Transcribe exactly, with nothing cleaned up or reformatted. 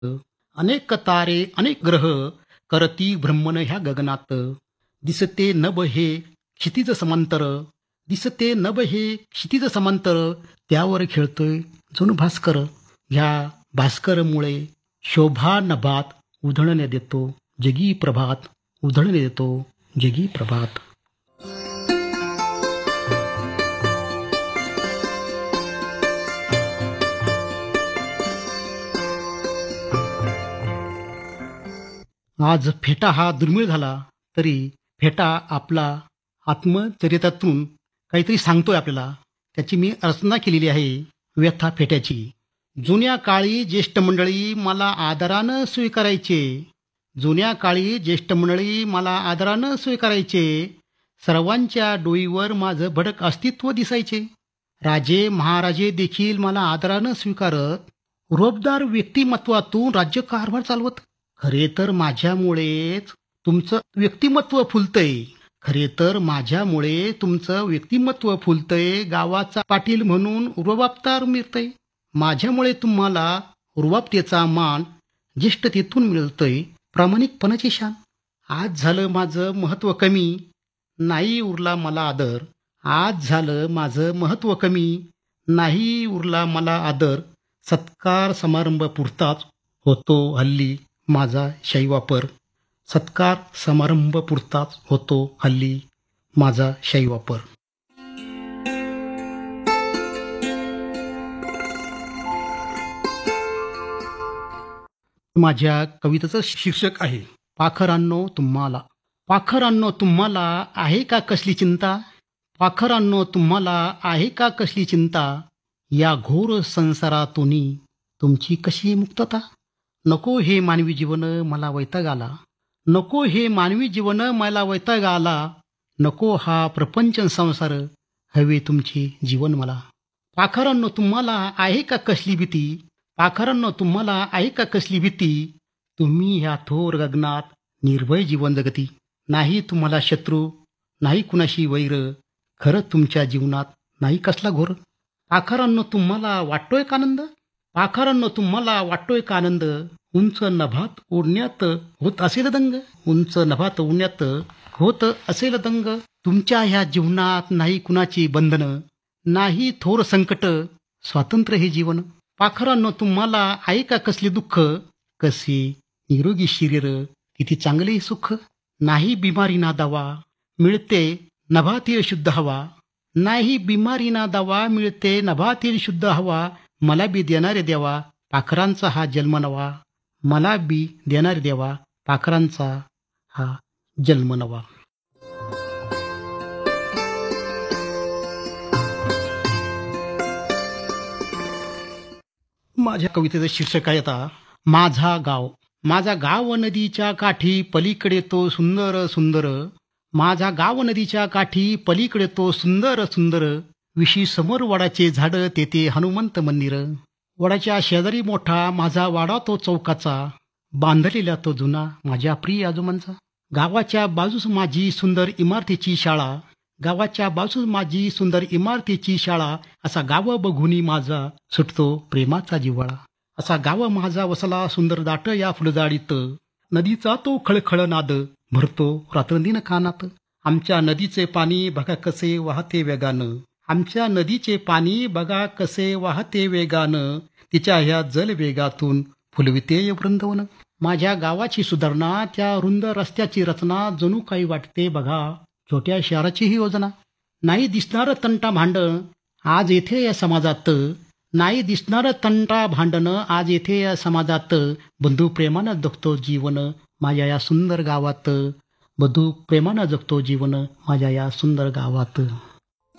अनेक तारे अनेक ग्रह करती भ्रमण ह्या गगनात. दिसते नभ हे क्षितिज समांतर, दिसते नभ हे क्षितिज समांतर, त्यावर खेळतोय जणू भास्कर. ह्या भास्करमुळे शोभा नभात उधळणे देतो जगी प्रभात, उधळणे देतो जगी प्रभात. आज फेटा हा दुर्मिळ झाला तरी फेटा आपला आत्मचरित्रातून काहीतरी सांगतोय आपल्याला. त्याची मी रचना केलेली आहे व्यथा फेट्याची. जुन्या काळी ज्येष्ठ मंडळी मला आदरानं स्वीकारायचे, जुन्या काळी ज्येष्ठ मंडळी मला आदरानं स्वीकारायचे, सर्वांच्या डोईवर माझं भडक अस्तित्व दिसायचे. राजे महाराजे देखील मला आदरानं स्वीकारत, रुबाबदार व्यक्तिमत्वातून राज्यकारभार चालवत. खरे तर माझ्यामुळेच तुमचं व्यक्तिमत्व फुलतंय, खरे तर माझ्यामुळे तुमचं व्यक्तिमत्व फुलतंय, गावाचा पाटील म्हणून रुबाबदार मिळतंय. माझ्यामुळे तुम्हाला रुबाबतेचा मान ज्येष्ठतेतून मिळतंय, प्रामाणिकपणाची शान. आज झालं माझं महत्त्व कमी, नाही उरला मला आदर. आज झालं माझं महत्त्व कमी, नाही उरला मला आदर. सत्कार समारंभ पुरताच होतो हल्ली माझा शाई वापर, सत्कार समारंभ पुरताच होतो हल्ली माझा शाई वापर. माझ्या कवितेचं शीर्षक आहे पाखरांनो तुम्हाला. पाखरांनो तुम्हाला आहे का कसली चिंता, पाखरांनो तुम्हाला आहे का कसली चिंता, या घोर संसारातून तुमची कशी मुक्तता. नको हे मानवी जीवन मला वैताग आला, नको हे मानवी जीवन मला वैताग आला, नको हा प्रपंच संसार हवे तुमचे जीवन मला. पाखरांनो तुम्हाला आहे का कसली भीती, पाखरांनो तुम्हाला आहे का कसली भीती, तुम्ही ह्या थोर गगनात निर्भय जीवन जगती. नाही तुम्हाला शत्रू नाही कुणाशी वैर, खरं तुमच्या जीवनात नाही कसला घोर. पाखरांनो तुम्हाला वाटतोय का आनंद, पाखरांनो तुम्हाला वाटतोय का आनंद, उंच नभात उडण्यात होत असेल दंग, उंच नभात उडण्यात होत असेल दंग. तुमच्या ह्या जीवनात नाही कुणाची बंधन, नाही थोर संकट स्वातंत्र्य हे जीवन. पाखरांनो तुम्हाला आहे का कसले दुःख, कसे निरोगी शरीर किती चांगले सुख. नाही बिमारी ना दवा मिळते नभातील शुद्ध हवा, नाही बिमारी ना दवा मिळते नभातील शुद्ध हवा. मला बी देणारे देवा पाखरांचा हा जन्म नवा, मला बी देणारे देवा पाखरांचा हा जन्म नवा. माझ्या कवितेचं शीर्षक आहे आता माझा गाव. माझा गाव नदीच्या काठी पलीकडे तो सुंदर सुंदर, माझा गाव नदीच्या काठी पलीकडे तो सुंदर सुंदर. विशी समोर वडाचे झाड तेथे हनुमंत मंदिर, वडाच्या शेजारी मोठा माझा वाडा तो चौकाचा, बांधलेला तो जुना माझ्या प्रिय आजोबांचा. गावाच्या बाजूस माझी सुंदर इमारतीची शाळा, गावाच्या बाजूस माझी सुंदर इमारतीची शाळा. असा गाव बघुनी माझा सुटतो प्रेमाचा जिव्हाळा, असा गाव माझा वसला सुंदर दाट या फुलझाडीत. नदीचा तो खळखळ नाद भरतो रात्रंदिन कानात. आमच्या नदीचे पाणी बघा कसे वाहते वेगानं, आमच्या नदीचे पाणी बघा कसे वाहते वेगानं. तिच्या ह्या जल वेगातून फुलविते वृंदवन. माझ्या गावाची सुधारणा त्या रुंद रस्त्याची रचना जणू काही वाटते बघा छोट्या शहराची ही योजना. नाही दिसणार तंटा भांडण आज येथे या समाजात, नाही दिसणार तंटा भांडण आज येथे या समाजात. बंधू प्रेमानं जगतो जीवन माझ्या या सुंदर गावात, बंधू प्रेमानं जगतो जीवन माझ्या या सुंदर गावात.